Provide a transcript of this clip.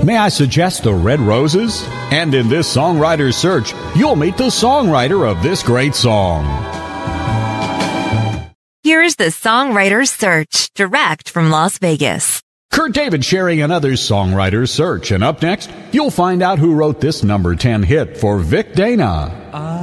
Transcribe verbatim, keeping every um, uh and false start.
May I suggest the Red Roses? And in this songwriter's search, you'll meet the songwriter of this great song. Here's the songwriter's search, direct from Las Vegas. Kurt David sharing another songwriter's search. And up next, you'll find out who wrote this number ten hit for Vic Dana.